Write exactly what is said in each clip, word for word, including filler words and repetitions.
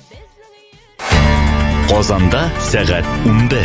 Казанда сәгать унбер.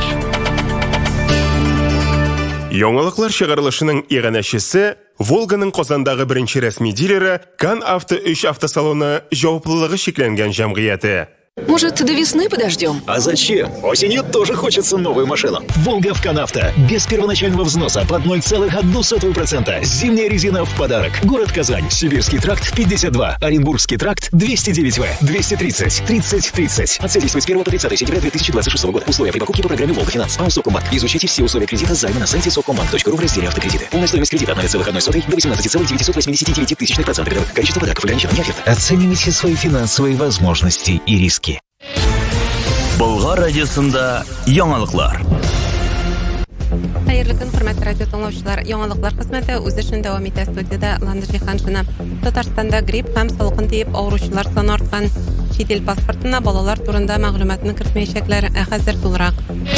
Яңалыклар чыгарылышының иганәчесе Волганың Казандагы беренче рәсми дилеры Кан Авто өч автосалоны җаваплылыгы шикләнгән җәмгыяте. Может, до весны подождем? А зачем? Осенью тоже хочется новую машину. Волга в Канавто. Без первоначального взноса под ноль целых одну сотую процента. Зимняя резина в подарок. Город Казань. Сибирский тракт пятьдесят два. Оренбургский тракт двести девять вэ. двести тридцать. тридцать тридцать. Акция действует с первого по тридцатое сентября две тысячи двадцать шестого года. Условия при покупке по программе Волга Финанс. АО Совкомбанк. Изучите все условия кредита займа на сайте совкомбанк точка ру в разделе автокредиты. Полная стоимость кредита от ноль целых одной сотой до восемнадцати целых девятисот восьмидесяти девяти тысячных процентов годовых. Количество подарков ограничено, не оферта. Оцените свои финансовые возможности и риски. Болгар радиосында яңалыклар. Хәерле көн, хөрмәтле радио тыңлаучылар. Яңалыклар хезмәте үз эшен дәвам итә. Студиядә Ланда Җиһаншина. Татарстанда грипп һәм салкын тиеп авыручылар саны арткан. Чит ил паспортына балалар турында мәгълүматны кертмәячәкләр, ә хәзер тулырак.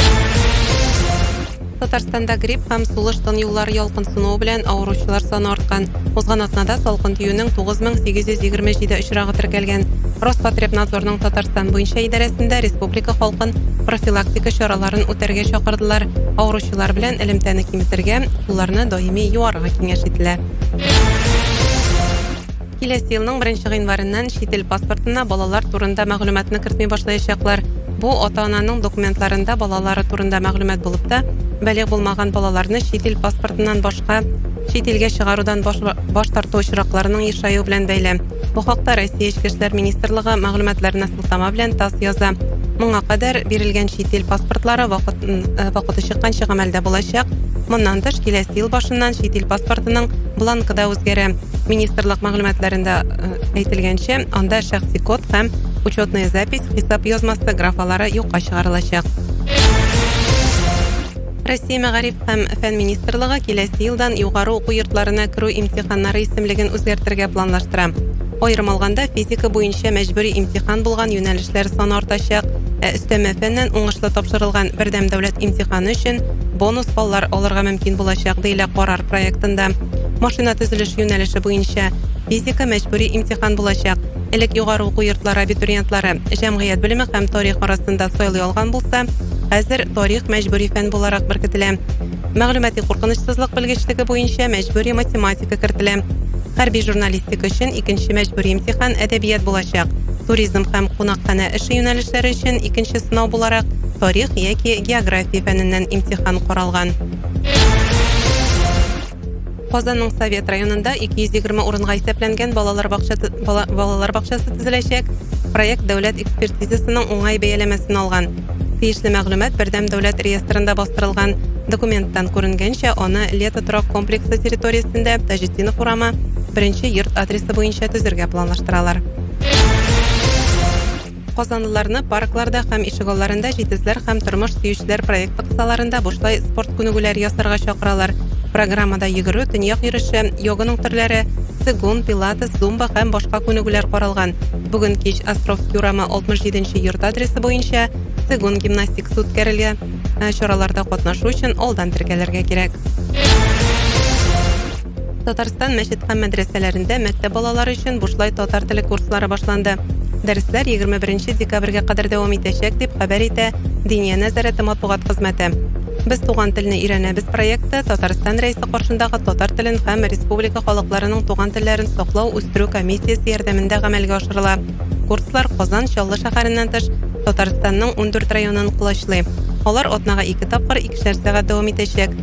Татарстанда грипп һәм сулыш-тын юллары ялкынсынуы белән авыручылар саны арткан. Узган атнада салкын тиюнең тугыз мең сигез йөз егерме җиде очрагы теркәлгән. Роспотребнадзорның Татарстан буенча идарәсендә республика халкын профилактика чараларын үтәргә чакырдылар. Авыручылар белән элемтәне киметергә, кулларны даими юарга киңәш ителә. Киләсе елның беренче гыйнварыннан чит ил паспортына балалар турында мәгълүматны кертми башлаячаклар. Бу ата-ананың документларында балалары турында мәгълүмат булып та, бәлег булмаган балаларны чит ил паспортыннан башка чит илгә чыгарудан баш, баш тарту очракларының ешаю белән бәйле. Бу хакта Россия Эчке эшләр министрлыгы мәгълүматларына сылтама белән ТАСС яза. Моңа кадәр бирелгән чит ил паспортлары вакыт вакыты чыкканча гамәлдә булачак. Моннан тыш киләсе ел башыннан чит ил паспортының бланкы да үзгәрә. Министрлык мәгълүматларында әйтелгәнчә, анда шәхси код һәм учетная запись, хисап язмасы графалары юкка чыгарылачак. Россия Мәгариф һәм фән министрлыгы киләсе елдан югары уку йортларына керү имтиханнары исемлеген үзгәртергә планлаштыра. Аерым алганда физика буенча мәҗбүри имтихан булган юнәлешләр саны артачак, ә өстәмә фәннән уңышлы тапшырылган бердәм дәүләт имтиханы өчен бонус баллар алырга мөмкин булачак диелә карар проектында. Машина төзелеш юнәлеше буенча физика мәҗбүри имтихан булачак. Элек югары уку йортлары абитуриентлары җәмгыять белеме һәм тарих арасында сайлый алган булса, хәзер тарих мәҗбүри фән буларак беркетелә. Мәгълүмати куркынычсызлык белгечлеге буенча мәҗбүри математика кертелә. Хәрби журналистика өчен икенче мәҗбүри имтихан әдәбият булачак. Туризм һәм кунакханә эше юнәлешләре өчен икенче сынау буларак тарих яки география фәненнән имтихан каралган. Казанның Совет районында ике йөз егерме урынга исәпләнгән балалар бакчасы бала, балалар бакчасы төзеләчәк. Проект дәүләт экспертизасының уңай бәяләмәсен алган. Тиешле мәгълүмат бердәм дәүләт реестрында бастырылган. Документтан күренгәнчә, аны Лето торак комплексы территориясендә Таҗетдинов урамы беренче йорт адресы буенча төзергә планлаштыралар. Казанлыларны паркларда һәм ишегалларында җитезләр һәм тормыш сөючеләр проекты кысаларында бушлай спорт күнегүләр ясарга чакыралар. Программада йөгерү, төньяк йөреше, йоганың төрләре, цигун, пилатес, зумба һәм башка күнегүләр каралган. Бүген кич Островский урамы алтмыш җиденче йорт адресы буенча цигун гимнастикасы үткәрелгән. Чараларда катнашу өчен алдан теркәләргә кирәк. Татарстан мәчет һәм мәдрәсәләрендә мәктәп балалары өчен бушлай татар теле курслары башланды. Дәресләр егерме беренче декабрьгә кадәр дәвам итәчәк дип хәбәр итә Диния нәзарәте матбугат хезмәте. Без туган телне өйрәнәбез проекты Татарстан рәисе каршындагы татар телен һәм республика халыкларының туган телләрен саклау үстерү комиссиясе ярдәмендә гамәлгә ашырыла. Курслар Казан, Чаллы шәһәреннән тыш Татарстанның ундүрт районын кулачлый. Алар атнага ике тапкыр икешәр сәгать дәвам итәчәк.